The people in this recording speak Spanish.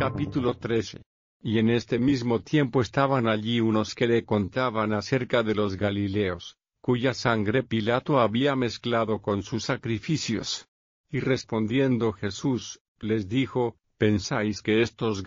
Capítulo 13. Y en este mismo tiempo estaban allí unos que le contaban acerca de los Galileos, cuya sangre Pilato había mezclado con sus sacrificios. Y respondiendo Jesús, les dijo: ¿Pensáis que estos